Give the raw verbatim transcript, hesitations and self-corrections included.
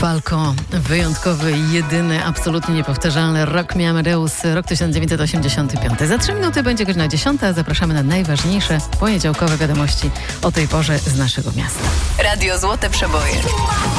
Palko, wyjątkowy, jedyny, absolutnie niepowtarzalny Rock Me Amadeus, rok tysiąc dziewięćset osiemdziesiąty piąty. Za trzy minuty będzie godzina dziesiąta. Zapraszamy na najważniejsze poniedziałkowe wiadomości o tej porze z naszego miasta. Radio Złote Przeboje.